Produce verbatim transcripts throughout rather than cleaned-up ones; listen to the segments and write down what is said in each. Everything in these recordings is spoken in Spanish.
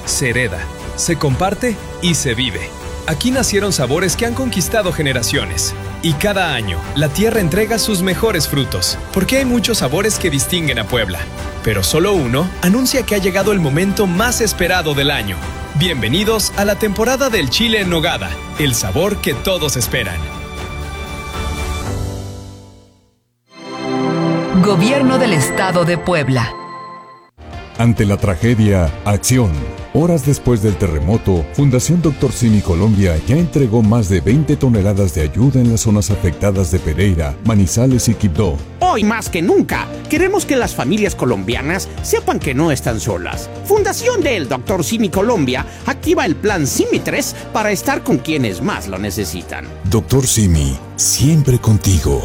se hereda, se comparte y se vive. Aquí nacieron sabores que han conquistado generaciones. Y cada año, la tierra entrega sus mejores frutos, porque hay muchos sabores que distinguen a Puebla. Pero solo uno anuncia que ha llegado el momento más esperado del año. Bienvenidos a la temporada del chile en nogada, el sabor que todos esperan. Gobierno del Estado de Puebla. Ante la tragedia, acción. Horas después del terremoto, Fundación Doctor Simi Colombia ya entregó más de veinte toneladas de ayuda en las zonas afectadas de Pereira, Manizales y Quibdó. Hoy más que nunca, queremos que las familias colombianas sepan que no están solas. Fundación del Doctor Simi Colombia activa el plan Simi tres para estar con quienes más lo necesitan. Doctor Simi, siempre contigo.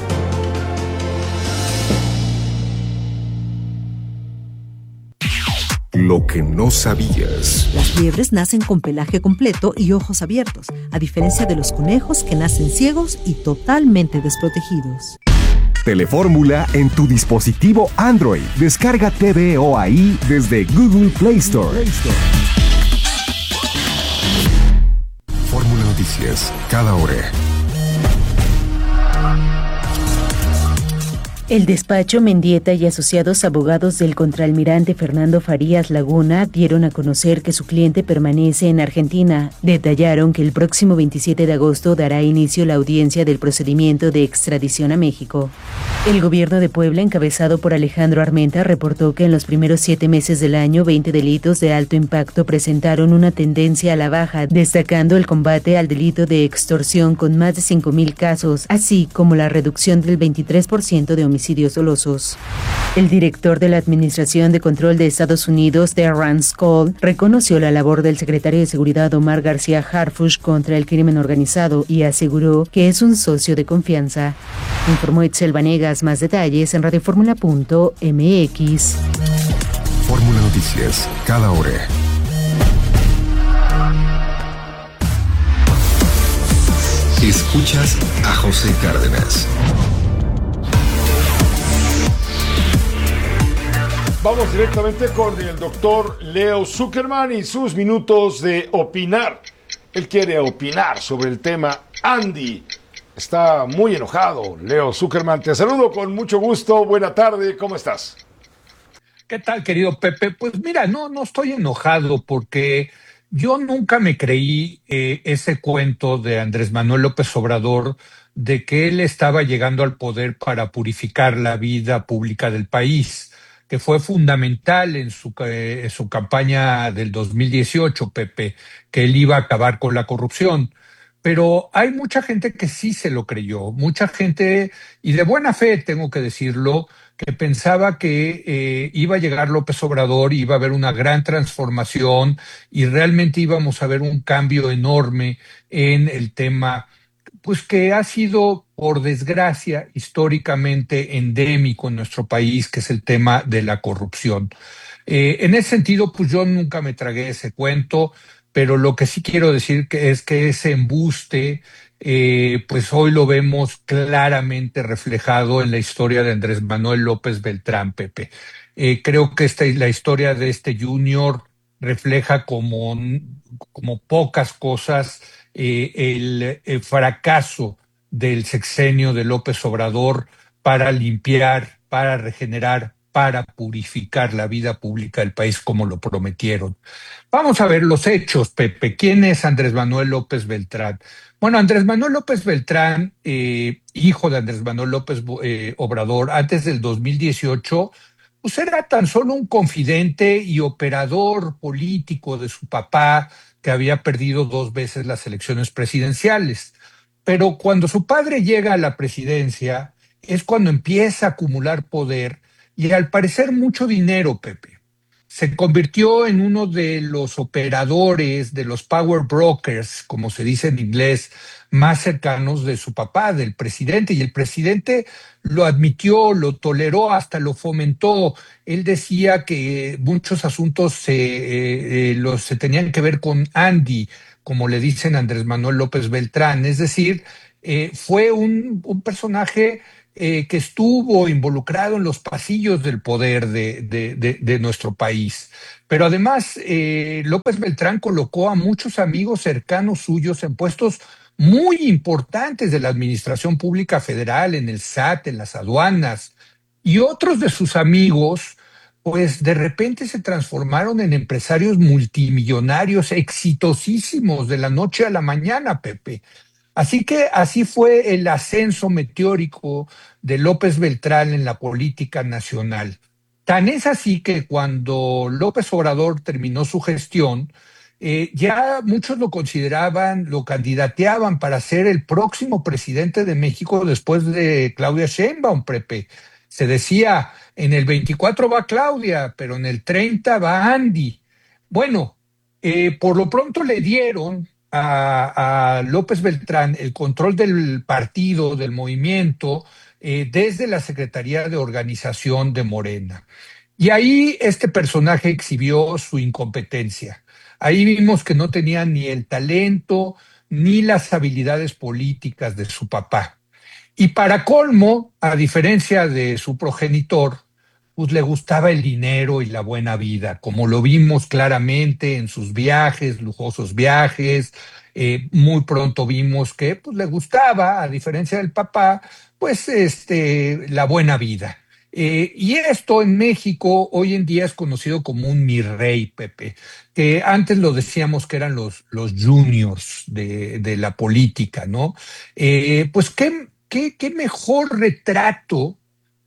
Lo que no sabías. Las liebres nacen con pelaje completo y ojos abiertos, a diferencia de los conejos que nacen ciegos y totalmente desprotegidos. Telefórmula en tu dispositivo Android. Descarga T V O A I desde Google Play Store. Fórmula Noticias, cada hora. El despacho Mendieta y asociados abogados del contraalmirante Fernando Farías Laguna dieron a conocer que su cliente permanece en Argentina. Detallaron que el próximo veintisiete de agosto dará inicio la audiencia del procedimiento de extradición a México. El gobierno de Puebla, encabezado por Alejandro Armenta, reportó que en los primeros siete meses del año, veinte delitos de alto impacto presentaron una tendencia a la baja, destacando el combate al delito de extorsión con más de cinco mil casos, así como la reducción del veintitrés por ciento de homicidios dolosos. El director de la Administración de Control de Estados Unidos, Darren Skoll, reconoció la labor del secretario de Seguridad Omar García Harfuch contra el crimen organizado y aseguró que es un socio de confianza. Informó Itzel Vanegas. Más detalles en radioformula punto m x. Fórmula Noticias, cada hora. Escuchas a José Cárdenas. Vamos directamente con el doctor Leo Zuckerman y sus minutos de opinar. Él quiere opinar sobre el tema Andy. Está muy enojado, Leo Zuckerman. Te saludo con mucho gusto. Buena tarde, ¿cómo estás? ¿Qué tal, querido Pepe? Pues mira, no, no estoy enojado porque yo nunca me creí eh, ese cuento de Andrés Manuel López Obrador de que él estaba llegando al poder para purificar la vida pública del país, que fue fundamental en su, eh, en su campaña del dos mil dieciocho, Pepe, que él iba a acabar con la corrupción. Pero hay mucha gente que sí se lo creyó, mucha gente, y de buena fe, tengo que decirlo, que pensaba que eh, iba a llegar López Obrador, iba a haber una gran transformación y realmente íbamos a ver un cambio enorme en el tema, pues que ha sido, por desgracia, históricamente endémico en nuestro país, que es el tema de la corrupción. Eh, en ese sentido, pues yo nunca me tragué ese cuento. Pero lo que sí quiero decir que es que ese embuste, eh, pues hoy lo vemos claramente reflejado en la historia de Andrés Manuel López Beltrán, Pepe. Eh, creo que esta, la historia de este junior refleja como, como pocas cosas eh, el, el fracaso del sexenio de López Obrador para limpiar, para regenerar, para purificar la vida pública del país como lo prometieron. Vamos a ver los hechos, Pepe. ¿Quién es Andrés Manuel López Beltrán? Bueno, Andrés Manuel López Beltrán, eh, hijo de Andrés Manuel López eh, Obrador, antes del dos mil dieciocho, pues era tan solo un confidente y operador político de su papá, que había perdido dos veces las elecciones presidenciales. Pero cuando su padre llega a la presidencia, es cuando empieza a acumular poder y al parecer mucho dinero, Pepe. Se convirtió en uno de los operadores, de los power brokers, como se dice en inglés, más cercanos de su papá, del presidente, y el presidente lo admitió, lo toleró, hasta lo fomentó. Él decía que muchos asuntos se, eh, eh, los, se tenían que ver con Andy, como le dicen a Andrés Manuel López Beltrán, es decir, eh, fue un, un personaje eh, que estuvo involucrado en los pasillos del poder de, de, de, de nuestro país. Pero además, eh, López Beltrán colocó a muchos amigos cercanos suyos en puestos muy importantes de la Administración Pública Federal, en el S A T, en las aduanas, y otros de sus amigos, pues de repente se transformaron en empresarios multimillonarios exitosísimos de la noche a la mañana, Pepe. Así que así fue el ascenso meteórico de López Beltrán en la política nacional. Tan es así que cuando López Obrador terminó su gestión, eh, ya muchos lo consideraban, lo candidateaban para ser el próximo presidente de México después de Claudia Sheinbaum, Pepe. Se decía, en el veinticuatro va Claudia, pero en el treinta va Andy. Bueno, eh, por lo pronto le dieron a, a López Beltrán el control del partido, del movimiento, eh, desde la Secretaría de Organización de Morena. Y ahí este personaje exhibió su incompetencia. Ahí vimos que no tenía ni el talento ni las habilidades políticas de su papá. Y para colmo, a diferencia de su progenitor, pues le gustaba el dinero y la buena vida, como lo vimos claramente en sus viajes, lujosos viajes. Eh, muy pronto vimos que pues, le gustaba, a diferencia del papá, pues este, la buena vida. Eh, y esto en México hoy en día es conocido como un mi rey, Pepe, que antes lo decíamos que eran los, los juniors de, de la política, ¿no? Eh, pues qué, qué, qué mejor retrato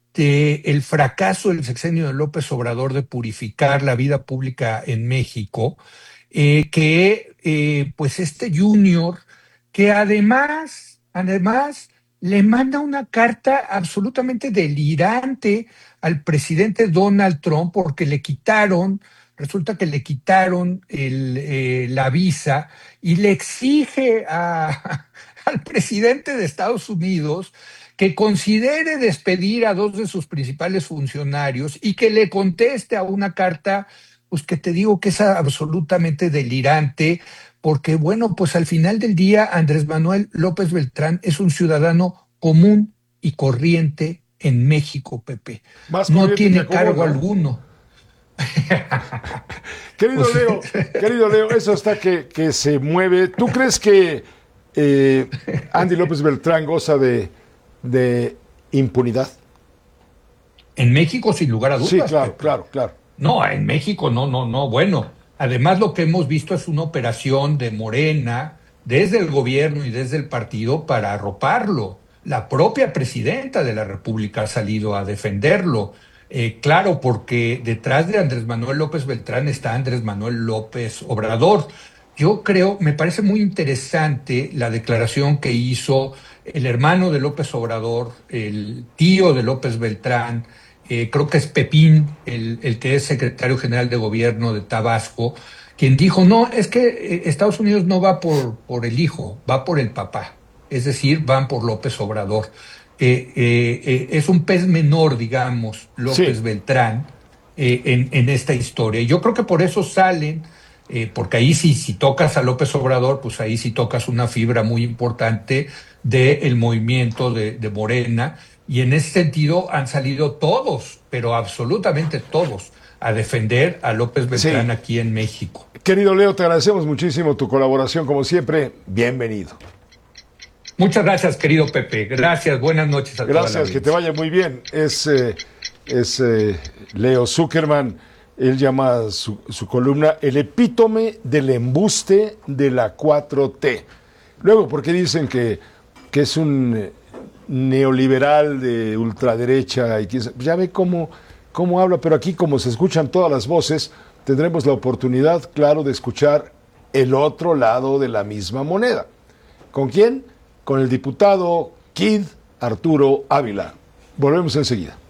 de el fracaso del sexenio de López Obrador de purificar la vida pública en México, eh, que eh, pues este junior, que además, además le manda una carta absolutamente delirante al presidente Donald Trump porque le quitaron, resulta que le quitaron el, eh, la visa y le exige a, al presidente de Estados Unidos que considere despedir a dos de sus principales funcionarios y que le conteste a una carta, pues que te digo que es absolutamente delirante, porque bueno, pues al final del día Andrés Manuel López Beltrán es un ciudadano común y corriente en México, Pepe. Más no tiene como, cargo ¿no? alguno. Querido Pues, Leo, querido Leo, eso está que, que se mueve. ¿Tú crees que eh, Andy López Beltrán goza de, de impunidad? En México, sin lugar a dudas. Sí, claro, Pepe. claro, claro. No, en México no, no, no. Bueno, además lo que hemos visto es una operación de Morena desde el gobierno y desde el partido para arroparlo. La propia presidenta de la República ha salido a defenderlo. Eh, claro, porque detrás de Andrés Manuel López Beltrán está Andrés Manuel López Obrador. Yo creo, me parece muy interesante la declaración que hizo el hermano de López Obrador, el tío de López Beltrán, eh, creo que es Pepín, el, el que es secretario general de gobierno de Tabasco, quien dijo, no, es que eh, Estados Unidos no va por, por el hijo, va por el papá, es decir, van por López Obrador. Eh, eh, eh, es un pez menor, digamos, López Sí. Beltrán, eh, en, en esta historia. Y yo creo que por eso salen, eh, porque ahí sí, si tocas a López Obrador, pues ahí sí tocas una fibra muy importante del movimiento de, de Morena, y en ese sentido han salido todos, pero absolutamente todos, a defender a López Beltrán Sí. aquí en México. Querido Leo, te agradecemos muchísimo tu colaboración, como siempre. Bienvenido. Muchas gracias, querido Pepe. Gracias, buenas noches a toda la Gracias, que te audiencia. vaya muy bien. Es, eh, es eh, Leo Zuckerman, él llama su, su columna el epítome del embuste de la cuatro T. Luego, ¿por qué dicen que, que es un eh, neoliberal de ultraderecha? Y que, ya ve cómo, cómo habla, pero aquí como se escuchan todas las voces, tendremos la oportunidad, claro, de escuchar el otro lado de la misma moneda. ¿Con quién? Con el diputado Kid Arturo Ávila. Volvemos enseguida.